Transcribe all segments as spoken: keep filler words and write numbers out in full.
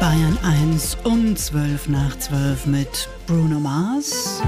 Bayern eins um zwölf nach zwölf mit Bruno Mars.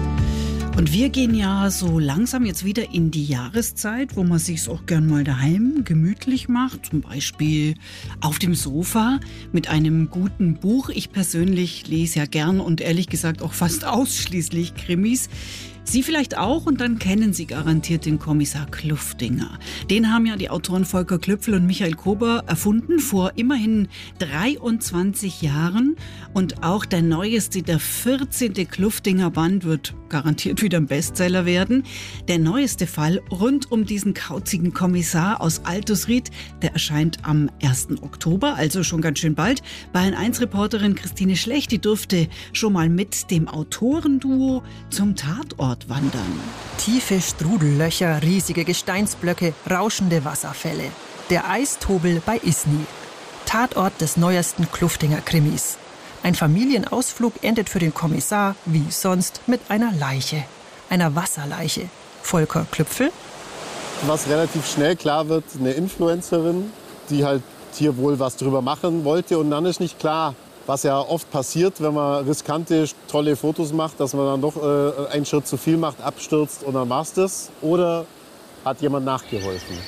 Und wir gehen ja so langsam jetzt wieder in die Jahreszeit, wo man sich's auch gern mal daheim gemütlich macht. Zum Beispiel auf dem Sofa mit einem guten Buch. Ich persönlich lese ja gern und ehrlich gesagt auch fast ausschließlich Krimis. Sie vielleicht auch, und dann kennen Sie garantiert den Kommissar Kluftinger. Den haben ja die Autoren Volker Klüpfel und Michael Kober erfunden vor immerhin dreiundzwanzig Jahren. Und auch der neueste, der vierzehnte Kluftinger Band wird garantiert wieder ein Bestseller werden. Der neueste Fall rund um diesen kauzigen Kommissar aus Altusried, der erscheint am ersten Oktober, also schon ganz schön bald. Bayern eins Reporterin Christine Schlecht, die durfte schon mal mit dem Autorenduo zum Tatort wandern. Tiefe Strudellöcher, riesige Gesteinsblöcke, rauschende Wasserfälle. Der Eistobel bei Isny. Tatort des neuesten Kluftinger Krimis. Ein Familienausflug endet für den Kommissar, wie sonst, mit einer Leiche. Einer Wasserleiche. Volker Klüpfel. Was relativ schnell klar wird, eine Influencerin, die halt hier wohl was drüber machen wollte. Und dann ist nicht klar, was ja oft passiert, wenn man riskante, tolle Fotos macht, dass man dann doch äh, einen Schritt zu viel macht, abstürzt und dann war's das. Oder hat jemand nachgeholfen?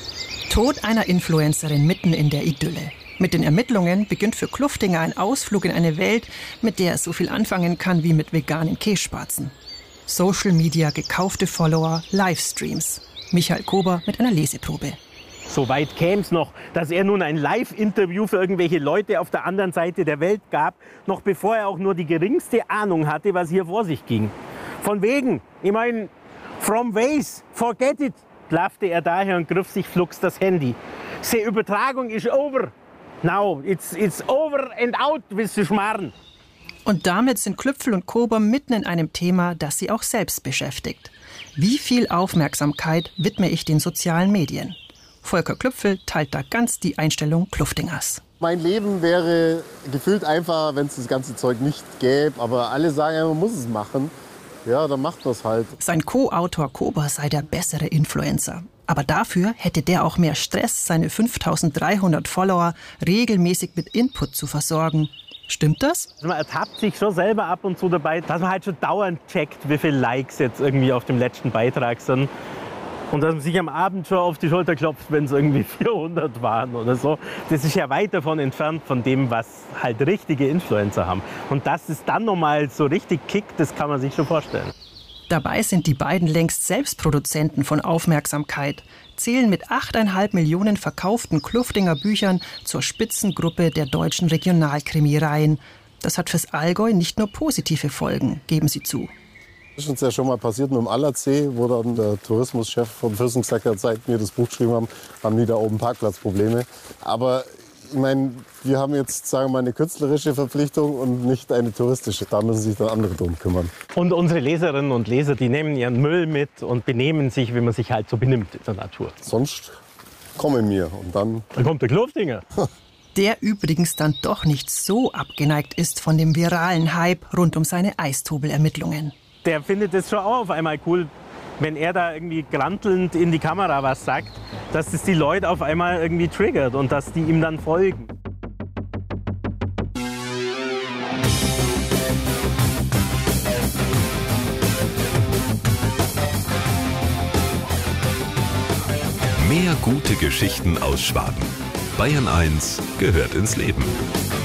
Tod einer Influencerin mitten in der Idylle. Mit den Ermittlungen beginnt für Kluftinger ein Ausflug in eine Welt, mit der er so viel anfangen kann wie mit veganen Kässpatzen. Social Media, gekaufte Follower, Livestreams. Michael Kober mit einer Leseprobe. So weit käme es noch, dass er nun ein Live-Interview für irgendwelche Leute auf der anderen Seite der Welt gab, noch bevor er auch nur die geringste Ahnung hatte, was hier vor sich ging. Von wegen, ich meine, from ways, forget it, blaffte er daher und griff sich flugs das Handy. Die Übertragung ist over. Now, it's, it's over and out, wisst ihr Schmarrn. Und damit sind Klüpfel und Kober mitten in einem Thema, das sie auch selbst beschäftigt. Wie viel Aufmerksamkeit widme ich den sozialen Medien? Volker Klüpfel teilt da ganz die Einstellung Kluftingers. Mein Leben wäre gefühlt einfacher, wenn es das ganze Zeug nicht gäbe. Aber alle sagen, man muss es machen. Ja, dann macht man es halt. Sein Co-Autor Kober sei der bessere Influencer. Aber dafür hätte der auch mehr Stress, seine fünftausenddreihundert Follower regelmäßig mit Input zu versorgen. Stimmt das? Also man ertappt sich schon selber ab und zu dabei, dass man halt schon dauernd checkt, wie viele Likes jetzt irgendwie auf dem letzten Beitrag sind. Und dass man sich am Abend schon auf die Schulter klopft, wenn es irgendwie vierhundert waren oder so. Das ist ja weit davon entfernt von dem, was halt richtige Influencer haben. Und dass es dann nochmal so richtig kickt, das kann man sich schon vorstellen. Dabei sind die beiden längst Selbstproduzenten von Aufmerksamkeit, zählen mit achteinhalb Millionen verkauften Kluftinger Büchern zur Spitzengruppe der deutschen Regionalkrimireihen. Das hat fürs Allgäu nicht nur positive Folgen, geben sie zu. Das ist uns ja schon mal passiert mit dem Allersee, wo dann der Tourismuschef vom Fürsten gesagt hat, seit wir das Buch geschrieben haben, haben die da oben Parkplatzprobleme. Aber ich meine, wir haben jetzt, sagen wir mal, eine künstlerische Verpflichtung und nicht eine touristische. Da müssen sich dann andere drum kümmern. Und unsere Leserinnen und Leser, die nehmen ihren Müll mit und benehmen sich, wie man sich halt so benimmt in der Natur. Sonst kommen wir und dann... Dann kommt der Kluftinger. Der übrigens dann doch nicht so abgeneigt ist von dem viralen Hype rund um seine Eistobelermittlungen. Der findet es schon auch auf einmal cool, wenn er da irgendwie grantelnd in die Kamera was sagt, dass das die Leute auf einmal irgendwie triggert und dass die ihm dann folgen. Mehr gute Geschichten aus Schwaben. Bayern eins gehört ins Leben.